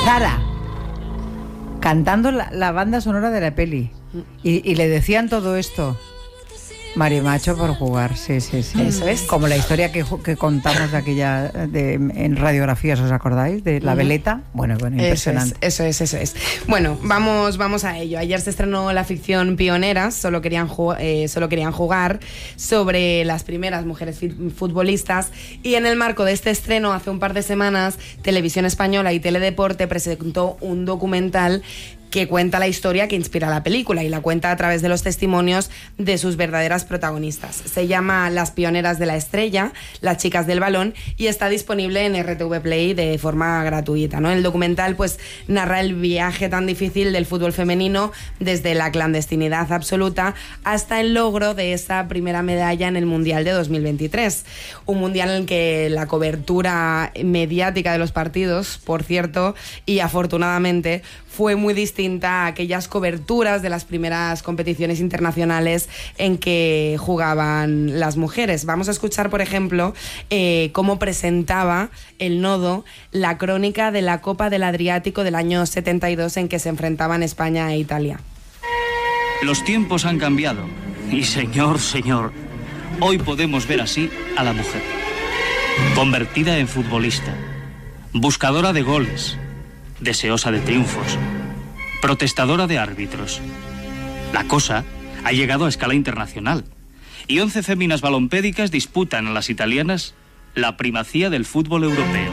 Zara, cantando la banda sonora de la peli. Y le decían todo esto. Marimacho por jugar, sí. Eso es. Como la historia que contamos de aquella en Radiografías, ¿os acordáis? De la veleta. Bueno, impresionante. Eso es. Bueno, vamos a ello. Ayer se estrenó la ficción Pioneras, solo querían jugar, sobre las primeras mujeres futbolistas, y en el marco de este estreno, hace un par de semanas, Televisión Española y Teledeporte presentó un documental que cuenta la historia que inspira la película, y la cuenta a través de los testimonios de sus verdaderas protagonistas. Se llama Las Pioneras de la Estrella, las chicas del balón, y está disponible en RTV Play de forma gratuita, ¿no? El documental pues narra el viaje tan difícil del fútbol femenino, desde la clandestinidad absoluta hasta el logro de esa primera medalla en el Mundial de 2023. Un mundial en el que la cobertura mediática de los partidos, por cierto, y afortunadamente, fue muy distinta a aquellas coberturas de las primeras competiciones internacionales en que jugaban las mujeres. Vamos a escuchar, por ejemplo, cómo presentaba El Nodo la crónica de la Copa del Adriático del año 72, en que se enfrentaban España e Italia. Los tiempos han cambiado y, señor, hoy podemos ver así a la mujer. Convertida en futbolista, buscadora de goles, deseosa de triunfos, protestadora de árbitros. La cosa ha llegado a escala internacional y 11 féminas balompédicas disputan a las italianas la primacía del fútbol europeo.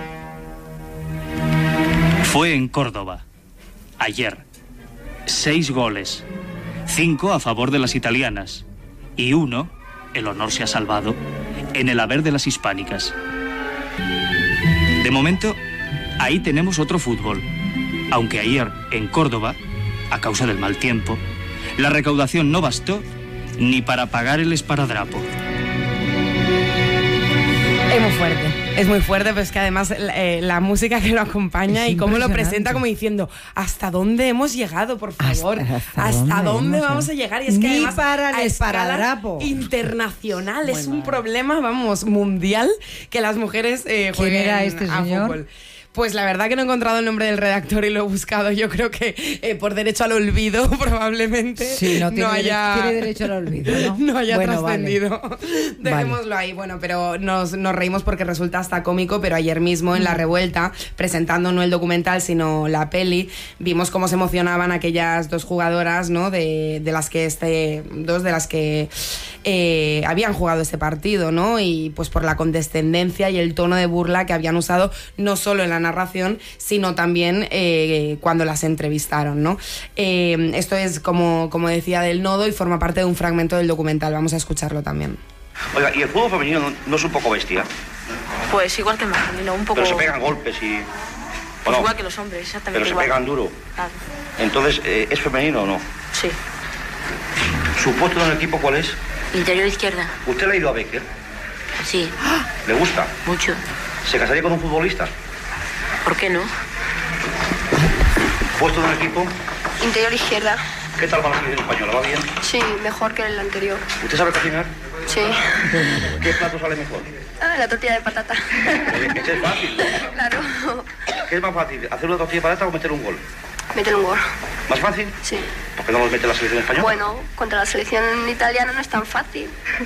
Fue en Córdoba, ayer. 6 goles, 5 a favor de las italianas y 1, el honor se ha salvado, en el haber de las hispánicas. De momento, ahí tenemos otro fútbol, aunque ayer, en Córdoba, a causa del mal tiempo, la recaudación no bastó ni para pagar el esparadrapo. Es muy fuerte, pero es que además la música que lo acompaña y cómo lo presenta, como diciendo, ¿hasta dónde hemos llegado, por favor? ¿Hasta dónde vamos a llegar? Y es que ni además, para a el escala esparadrapo internacional, es un problema, mundial, que las mujeres jueguen era este a señor? fútbol. Pues la verdad que no he encontrado el nombre del redactor y lo he buscado. Yo creo que por derecho al olvido probablemente tiene derecho al olvido, ¿no? no haya trascendido. Vale. Dejémoslo ahí. Bueno, pero nos reímos porque resulta hasta cómico, pero ayer mismo en La Revuelta, presentando no el documental sino la peli, vimos cómo se emocionaban aquellas dos jugadoras, ¿no? de las que habían jugado este partido, ¿no? Y pues por la condescendencia y el tono de burla que habían usado, no solo en la narración, sino también cuando las entrevistaron, ¿no? Esto es, como decía, del Nodo, y forma parte de un fragmento del documental. Vamos a escucharlo también. Oiga, ¿y el fútbol femenino no es un poco bestia? Pues igual que el masculino, un poco... Pero se pegan golpes y... Pues no? igual que los hombres, exactamente. Pero se igual. pegan duro. Claro. Entonces, ¿es femenino o no? Sí. ¿Su puesto en el equipo cuál es? Interior izquierda. ¿Usted le ha ido a Becker? Sí. ¿Le gusta? Mucho. ¿Se casaría con un futbolista? ¿Por qué no? ¿Puesto en el equipo? Interior izquierda. ¿Qué tal va la selección española? ¿Va bien? Sí, mejor que el anterior. ¿Usted sabe cocinar? Sí. ¿Qué plato sale mejor? La tortilla de patata. Ese es fácil. Claro. ¿Qué es más fácil? ¿Hacer una tortilla de patata o meter un gol? Meter un gol. ¿Más fácil? Sí. ¿Por qué no los mete la selección española? Bueno, contra la selección italiana no es tan fácil.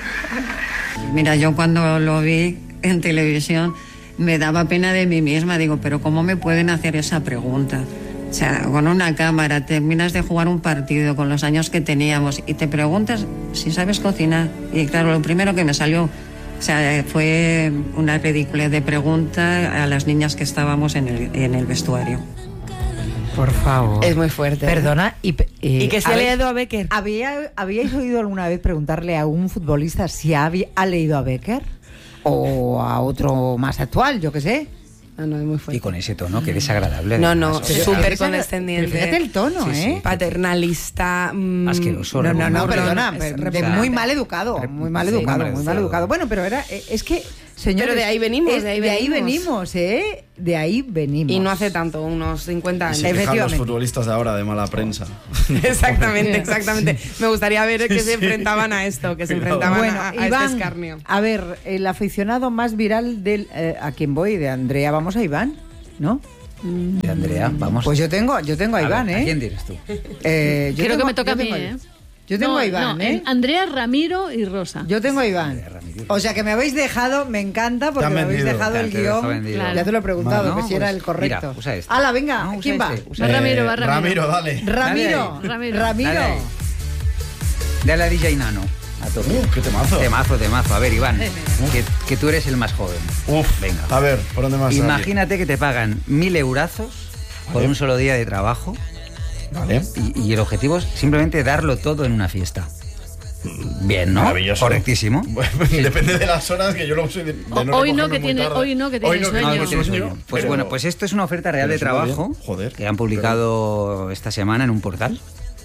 Mira, yo cuando lo vi en televisión me daba pena de mí misma. Digo, pero ¿cómo me pueden hacer esa pregunta? O sea, con una cámara, terminas de jugar un partido con los años que teníamos y te preguntas si sabes cocinar. Y claro, lo primero que me salió, o sea, fue una ridícula de pregunta a las niñas que estábamos en el vestuario. Por favor. Es muy fuerte. Perdona. ¿Y que se ha leído a Becker? ¿Habíais oído alguna vez preguntarle a un futbolista si ha leído a Becker? ¿O a otro más actual, yo qué sé? No, es muy fuerte. Y con ese tono, que desagradable. No, súper condescendiente. Fíjate el tono, sí. Paternalista. Asqueroso. No, perdona. Muy mal educado. Bueno, pero es que, señores... Pero de ahí venimos, de ahí venimos, ¿eh? De ahí venimos. Y no hace tanto, unos 50 años. Y se quejan los futbolistas de ahora de mala prensa. Exactamente. Me gustaría ver que se enfrentaban a esto, que se enfrentaban a Iván, este escarnio. A ver, el aficionado más viral del... ¿a quién voy? De Andrea, vamos a Iván, ¿no? De Andrea, vamos. Pues yo tengo a Iván, ver, ¿eh? ¿a quién tienes tú? Creo que me toca a mí, ¿eh? Yo tengo No, a Iván, no, ¿eh? Andrea, Ramiro y Rosa. Yo tengo a Iván. O sea que me habéis dejado, me encanta porque me habéis dejado el guión. Claro. Ya te lo he preguntado, Bueno, que si era pues, el correcto. mira, usa este. ¡Hala, venga! No, usa ¿Quién va? este, usa Va Ramiro, va Ramiro. Ramiro, dale. Ramiro. Ramiro. Ramiro. Dale a DJ Nano. A tope. ¡Qué temazo! Temazo. A ver, Iván, que tú eres el más joven. Venga. A ver, ¿por dónde más? Imagínate que te pagan 1.000 eurazos por un solo día de trabajo. Vale. Y el objetivo es simplemente darlo todo en una fiesta. Bien, ¿no? Maravilloso. Correctísimo. Depende de las horas, que yo luego soy de no Hoy no, recogerme que muy tiene, tarde. hoy no, que tiene sueño. Ah, que tienes sueño. Pues pero- bueno, pues esto es una oferta real pero de suena trabajo bien. Joder, que han publicado esta semana en un portal.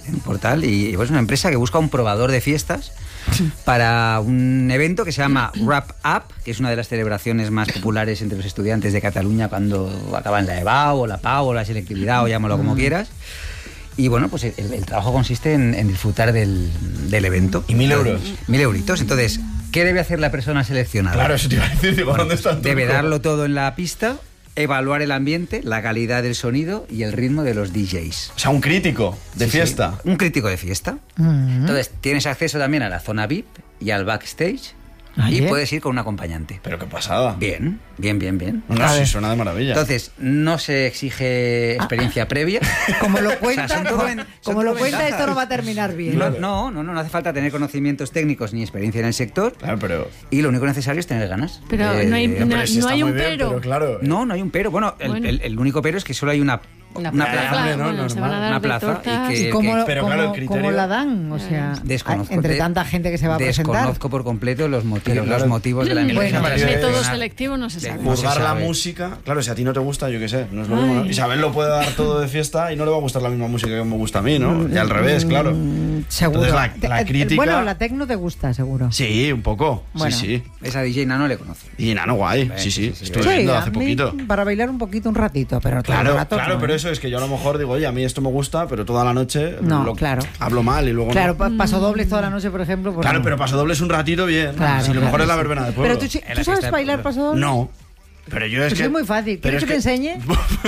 Y pues es una empresa que busca un probador de fiestas para un evento que se llama Wrap Up, que es una de las celebraciones más populares entre los estudiantes de Cataluña cuando acaban la EBAU o la PAU o la selectividad o llámalo como quieras. Y bueno, pues el trabajo consiste en disfrutar del evento. ¿Y 1.000 euros? 1.000 euritos. Entonces, ¿qué debe hacer la persona seleccionada? Claro, eso te iba a decir, digo, ¿dónde está el Debe truco? darlo todo en la pista, evaluar el ambiente, la calidad del sonido y el ritmo de los DJs. O sea, un crítico de Sí, fiesta. sí, un crítico de fiesta. Entonces, tienes acceso también a la zona VIP y al backstage. Y Oye. puedes ir con un acompañante. Pero qué pasada. Bien. No, sí, suena de maravilla. Entonces, no se exige experiencia previa. Como lo O sea, cuenta, son todo ven- son como lo todo cuenta, ventajas. esto no va a terminar bien. No hace falta tener conocimientos técnicos ni experiencia en el sector. Claro, pero... Y lo único necesario es tener ganas. Pero no hay, Pero no, sí no está hay muy un bien, pero. claro. No hay un pero. Bueno, Bueno. el único pero es que solo hay una plaza. Claro, no, bueno, se van a normal. dar Una de plaza tortas. y que- ¿Cómo, pero claro, el criterio- cómo la dan? O sea, Desconozco. entre tanta gente que se va a presentar. Desconozco por completo los motivos, Pero claro, los motivos de la empresa bueno, para el método seleccionar. selectivo no se sabe. No se Juzgar la sabe. música, claro, si a ti no te gusta, yo qué sé, no es lo mismo, ¿no? Isabel lo puede dar todo de fiesta y no le va a gustar la misma música que me gusta a mí, ¿no? Y al revés, claro. Seguro. Entonces, la crítica... Bueno, la tecno te gusta, seguro. Sí, un poco. Bueno. Sí. Esa DJ Nano le conoce. Y Nano, guay. Sí. Sí, Estuve viendo a hace mí, poquito. para bailar un poquito, un ratito, pero todo el Claro, rato no, pero ¿eh? eso es que yo a lo mejor digo, oye, a mí esto me gusta, pero toda la noche No, claro. hablo mal y luego Claro, no. paso dobles toda la noche, por ejemplo. pues Claro, no. pero paso dobles un ratito bien. Claro, si lo mejor claro, es la sí. verbena de pueblo. Pero tú, En la ¿tú sabes fiesta de bailar pueblo. paso dobles? No. Pero yo es Pues que... es muy fácil. pero ¿Quieres que te enseñe?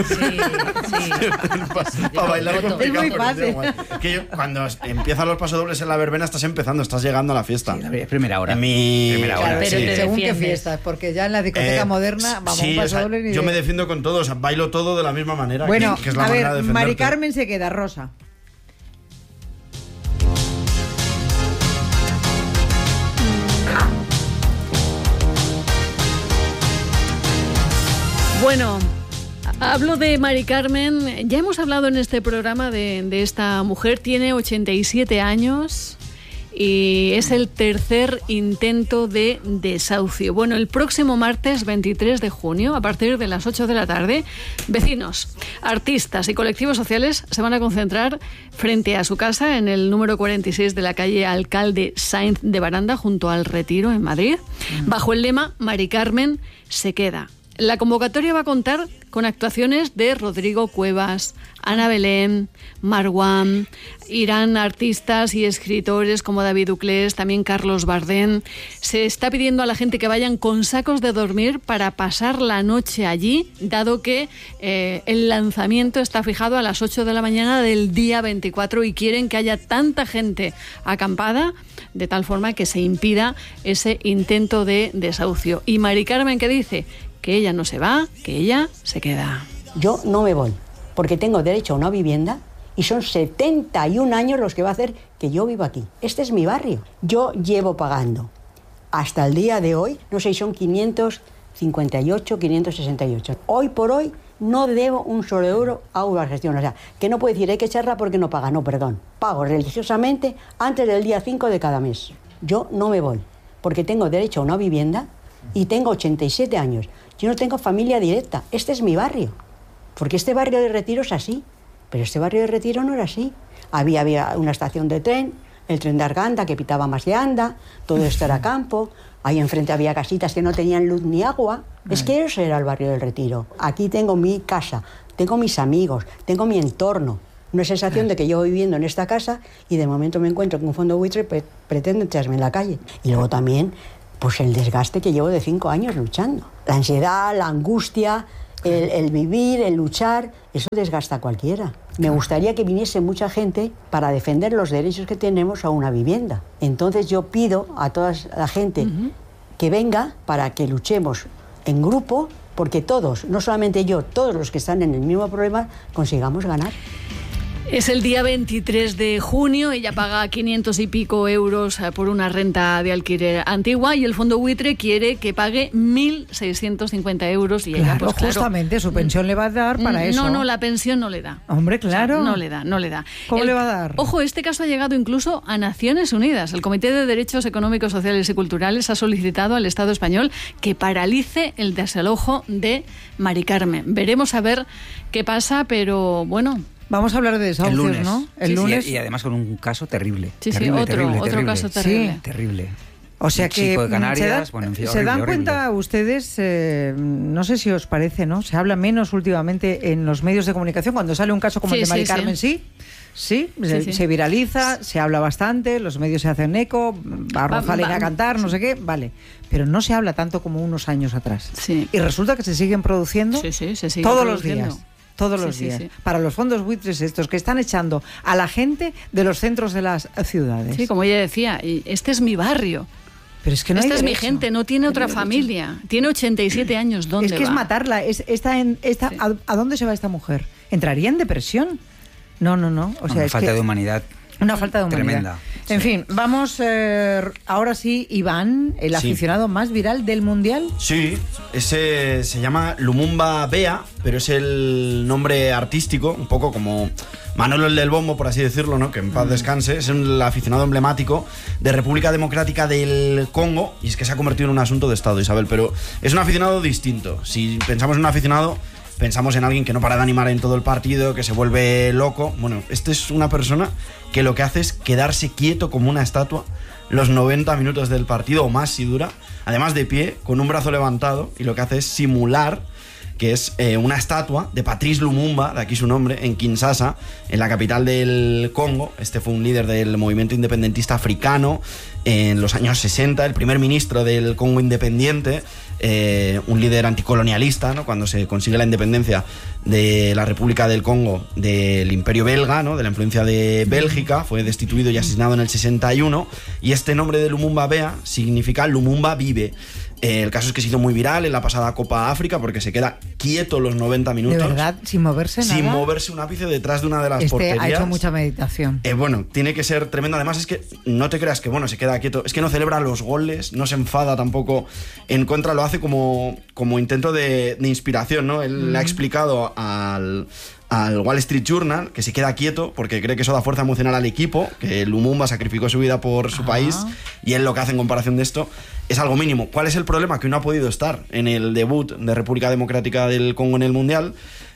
Para bailar Es complicado, muy pero fácil. tío, guay. Que yo, cuando empiezan los pasodobles en la verbena, estás empezando, estás llegando a la fiesta. Sí, es primera hora. En mi... Primera hora. Claro, Pero sí, te según qué defiendes. fiestas, porque ya en la discoteca moderna vamos sí, un paso o sea, doble ni yo de- me defiendo con todo, o sea, bailo todo de la misma manera. Bueno, que es la a manera de ver, defenderte. Mari Carmen se queda, Rosa. Bueno, hablo de Mari Carmen. Ya hemos hablado en este programa de esta mujer. Tiene 87 años y es el tercer intento de desahucio. Bueno, el próximo martes 23 de junio, a partir de las 8 de la tarde, vecinos, artistas y colectivos sociales se van a concentrar frente a su casa en el número 46 de la calle Alcalde Sainz de Baranda, junto al Retiro, en Madrid, bajo el lema Mari Carmen se queda. La convocatoria va a contar con actuaciones de Rodrigo Cuevas, Ana Belén, Marwan, irán artistas y escritores como David Duclés, también Carlos Bardén. Se está pidiendo a la gente que vayan con sacos de dormir para pasar la noche allí, dado que el lanzamiento está fijado a las 8 de la mañana del día 24 y quieren que haya tanta gente acampada de tal forma que se impida ese intento de desahucio. Y Mari Carmen, ¿qué dice? Que ella no se va, que ella se queda. Yo no me voy, porque tengo derecho a una vivienda y son 71 años los que va a hacer que yo viva aquí. Este es mi barrio. Yo llevo pagando hasta el día de hoy, no sé si son 558, 568. Hoy por hoy no debo un solo euro a Urbagestión. O sea, que no puede decir hay que echarla porque no paga. No, perdón. Pago religiosamente antes del día 5 de cada mes. Yo no me voy, porque tengo derecho a una vivienda y tengo 87 años. Yo no tengo familia directa. Este es mi barrio. Porque este barrio de Retiro es así. Pero este barrio de Retiro no era así. Había una estación de tren, el tren de Arganda que pitaba más de anda, todo esto era campo, ahí enfrente había casitas que no tenían luz ni agua. Es que eso era el barrio del Retiro. Aquí tengo mi casa, tengo mis amigos, tengo mi entorno. Una sensación de que yo voy viviendo en esta casa y de momento me encuentro con un fondo buitre pretende echarme en la calle. Y luego también pues el desgaste que llevo de 5 años luchando. La ansiedad, la angustia, El vivir, el luchar, eso desgasta a cualquiera. Me gustaría que viniese mucha gente para defender los derechos que tenemos a una vivienda. Entonces yo pido a toda la gente que venga para que luchemos en grupo, porque todos, no solamente yo, todos los que están en el mismo problema, consigamos ganar. Es el día 23 de junio, ella paga 500 y pico euros por una renta de alquiler antigua y el fondo buitre quiere que pague 1.650 euros y ella, pues claro, justamente, su pensión le va a dar para eso. No, la pensión no le da. Hombre, claro. O sea, no le da. ¿Cómo le va a dar? Ojo, este caso ha llegado incluso a Naciones Unidas. El Comité de Derechos Económicos, Sociales y Culturales ha solicitado al Estado español que paralice el desalojo de Mari Carmen. Veremos a ver qué pasa, pero bueno... Vamos a hablar de desahucios, el lunes, ¿no? El lunes. Y además con un caso terrible. Sí, terrible, otro caso terrible. Sí, terrible. O sea que chico de Canarias, se dan cuenta ustedes, no sé si os parece, ¿no? Se habla menos últimamente en los medios de comunicación cuando sale un caso como el de Mari Carmen, se viraliza, se habla bastante, los medios se hacen eco, salen a cantar, no sé qué, vale. Pero no se habla tanto como unos años atrás. Sí. Y resulta que se siguen produciendo se siguen todos produciendo. los días. Todos los días. Para los fondos buitres estos que están echando a la gente de los centros de las ciudades. Sí, como ella decía, este es mi barrio. Pero es que no esta hay es derecho. mi gente, no tiene otra familia. Tiene 87 años, ¿dónde va? Es que es matarla. ¿A dónde se va esta mujer? ¿Entraría en depresión? No. O sea, una falta de humanidad. Una falta de humanidad. Tremenda. En fin, vamos ahora sí, Iván, el aficionado más viral del Mundial. Sí, ese se llama Lumumba Bea, pero es el nombre artístico, un poco como Manolo el del Bombo, por así decirlo, ¿no? Que en paz descanse. Es el aficionado emblemático de República Democrática del Congo, y es que se ha convertido en un asunto de Estado, Isabel, pero es un aficionado distinto. Si pensamos en un aficionado, pensamos en alguien que no para de animar en todo el partido, que se vuelve loco. Bueno, este es una persona que lo que hace es quedarse quieto como una estatua los 90 minutos del partido o más si dura, además de pie, con un brazo levantado, y lo que hace es simular que es una estatua de Patrice Lumumba, de aquí su nombre, en Kinshasa, en la capital del Congo. Este fue un líder del movimiento independentista africano en los años 60, el primer ministro del Congo independiente, un líder anticolonialista, ¿no? Cuando se consigue la independencia de la República del Congo del Imperio Belga, ¿no? De la influencia de Bélgica, fue destituido y asesinado en el 61, y este nombre de Lumumba Bea significa Lumumba vive. El caso es que se hizo muy viral en la pasada Copa África porque se queda quieto los 90 minutos. ¿De verdad? ¿Sin moverse nada? Sin moverse un ápice detrás de una de las porterías. Ha hecho mucha meditación. Bueno, tiene que ser tremendo. Además es que no te creas que, se queda quieto. Es que no celebra los goles, no se enfada tampoco en contra, lo hace como intento de inspiración, ¿no? Él le ha explicado al Wall Street Journal que se queda quieto porque cree que eso da fuerza emocional al equipo, que Lumumba sacrificó su vida por su país, y él lo que hace en comparación de esto es algo mínimo. ¿Cuál es el problema? Que no ha podido estar en el debut de República Democrática del Congo en el Mundial,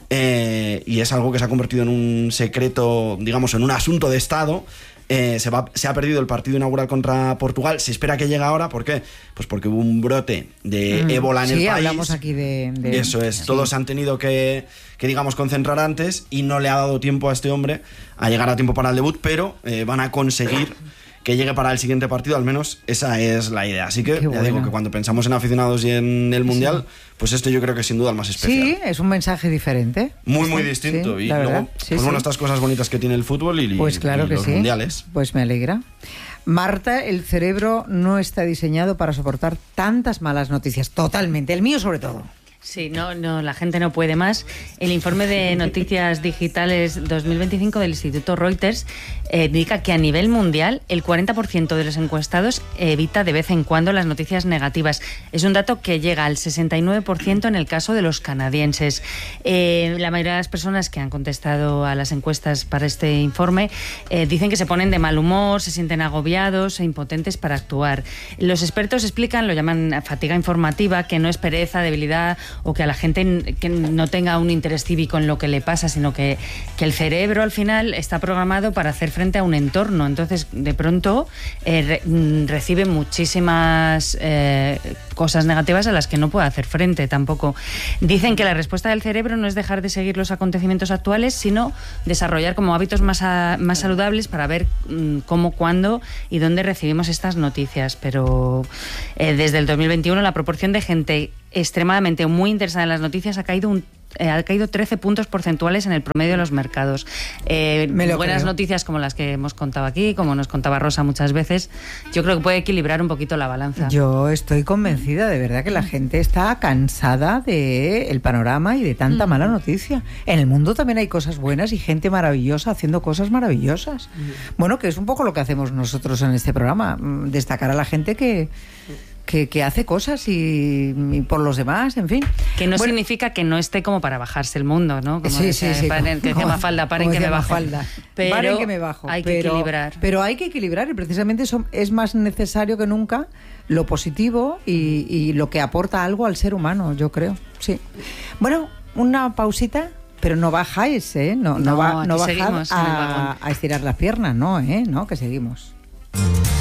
y es algo que se ha convertido en un secreto, digamos, en un asunto de Estado. Se ha perdido el partido inaugural contra Portugal. Se espera que llegue ahora. ¿Por qué? Pues porque hubo un brote de ébola en el país. Sí, hablamos aquí de eso es. Sí. Todos han tenido que digamos, concentrar antes, y no le ha dado tiempo a este hombre a llegar a tiempo para el debut, pero van a conseguir que llegue para el siguiente partido, al menos esa es la idea. Así que ya digo que cuando pensamos en aficionados y en el Mundial, pues este yo creo que es sin duda el más especial. Sí, es un mensaje diferente. Muy distinto. Sí, y luego, bueno, estas cosas bonitas que tiene el fútbol y, pues claro y que los sí. mundiales. Pues me alegra. Marta, el cerebro no está diseñado para soportar tantas malas noticias. Totalmente. El mío sobre todo. Sí, no, la gente no puede más. El informe de Noticias Digitales 2025 del Instituto Reuters indica que a nivel mundial el 40% de los encuestados evita de vez en cuando las noticias negativas. Es un dato que llega al 69% en el caso de los canadienses. La mayoría de las personas que han contestado a las encuestas para este informe dicen que se ponen de mal humor, se sienten agobiados e impotentes para actuar. Los expertos explican, lo llaman fatiga informativa, que no es pereza, debilidad o que a la gente que no tenga un interés cívico en lo que le pasa, sino que el cerebro al final está programado para hacer frente a un entorno. Entonces, de pronto, recibe muchísimas cosas negativas a las que no puede hacer frente tampoco. Dicen que la respuesta del cerebro no es dejar de seguir los acontecimientos actuales, sino desarrollar como hábitos más saludables para ver cómo, cuándo y dónde recibimos estas noticias. Pero desde el 2021 la proporción de gente extremadamente muy interesada en las noticias, ha caído 13 puntos porcentuales en el promedio de los mercados. Buenas noticias como las que hemos contado aquí, como nos contaba Rosa muchas veces, yo creo que puede equilibrar un poquito la balanza. Yo estoy convencida, de verdad, que la gente está cansada del panorama y de tanta mala noticia. En el mundo también hay cosas buenas y gente maravillosa haciendo cosas maravillosas. Bueno, que es un poco lo que hacemos nosotros en este programa, destacar a la gente que hace cosas y por los demás, en fin. Que no significa que no esté como para bajarse el mundo, ¿no? Como sí. Que decía Mafalda, paren que me bajo. Paren que me bajo. Hay que equilibrar. Pero hay que equilibrar y precisamente eso es más necesario que nunca, lo positivo y lo que aporta algo al ser humano, yo creo. Sí. Bueno, una pausita. Pero no bajáis, ¿eh? No bajad a estirar las piernas, no, ¿eh? No, que seguimos.